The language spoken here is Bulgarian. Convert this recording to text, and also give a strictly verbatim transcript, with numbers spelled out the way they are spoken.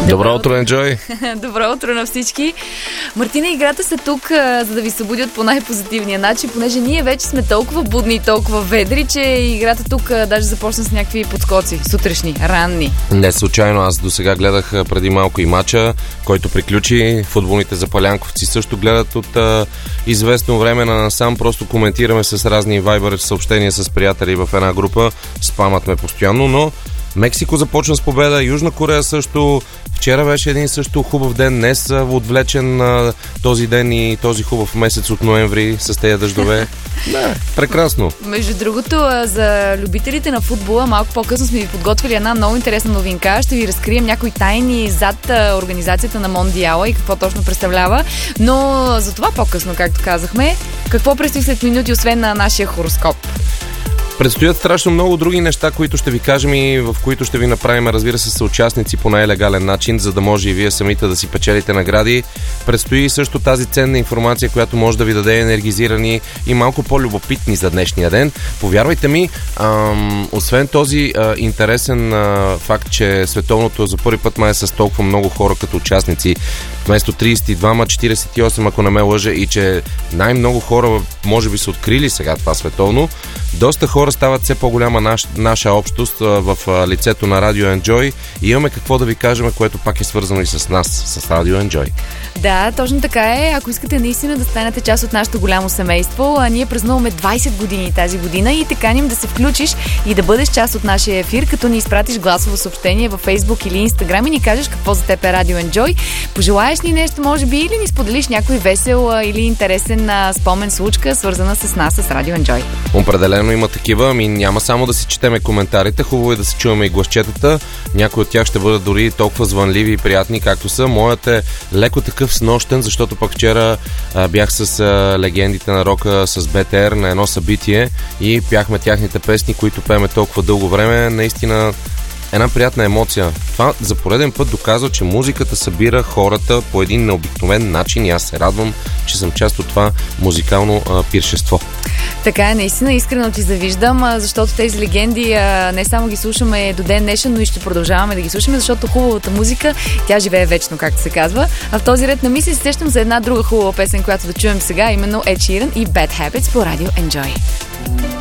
Добро утро, Enjoy! Добро утро на всички! Мартина, играта са тук, за да ви събудят по най-позитивния начин, понеже ние вече сме толкова будни и толкова ведри, че играта тук даже започна с някакви подскоци, сутрешни, ранни. Не случайно, аз до сега гледах преди малко и мача, който приключи. Футболните запалянковци също гледат от а, известно време на насам. Просто коментираме с разни вайбър съобщения с приятели в една група. Спамат ме постоянно, но Мексико започна с победа, Южна Корея също. Вчера беше един също хубав ден, днес отвлечен а, този ден и този хубав месец от ноември с тези дъждове. Да, прекрасно. Между другото, за любителите на футбола, малко по-късно сме ви подготвили една много интересна новинка. Ще ви разкрием някои тайни зад организацията на Мондиала и какво точно представлява. Но за това по-късно, както казахме, какво предстои след минути, освен на нашия хороскоп? Предстоят страшно много други неща, които ще ви кажем и в които ще ви направим, разбира се, съучастници по най-легален начин, за да може и вие самите да си печелите награди. Предстои също тази ценна информация, която може да ви даде енергизирани и малко по-любопитни за днешния ден. Повярвайте ми, ам, освен този а, интересен а, факт, че световното за първи път май е с толкова много хора като участници, вместо трийсет и два, четирийсет и осем, ако не ме лъжа, и че най-много хора може би са открили сега това световно, доста хора стават все по-голяма наш, наша общност в лицето на Радио Enjoy и имаме какво да ви кажем, което пак е свързано и с нас, с Радио Enjoy. Да, точно така е. Ако искате наистина да станете част от нашето голямо семейство, а ние празнуваме двайсет години тази година и те каним да се включиш и да бъдеш част от нашия ефир, като ни изпратиш гласово съобщение във Facebook или Instagram и ни кажеш какво за теб е Радио Enjoy. Пожелаеш ни нещо, може би, или ни споделиш някой весел или интересен спомен, случка, свързана с нас, с Радио Enjoy. Определено има такива, ами няма само да си четеме коментарите, хубаво е да се чуваме и гласчетата. Някои от тях ще бъдат дори толкова звънливи и приятни, както са. Моят е леко такъв снощен, защото пък вчера а, бях с а, легендите на рока с БТР на едно събитие и пяхме тяхните песни, които пееме толкова дълго време. Наистина една приятна емоция. Това за пореден път доказва, че музиката събира хората по един необикновен начин и аз се радвам, че съм част от това музикално а, пиршество. Така е, наистина искрено ти завиждам, защото тези легенди а, не само ги слушаме до ден днешен, но и ще продължаваме да ги слушаме, защото хубавата музика, тя живее вечно, както се казва. А в този ред на мисли се сещам за една друга хубава песен, която да чуем сега, именно Ed Sheeran и Bad Habits по Радио Enjoy.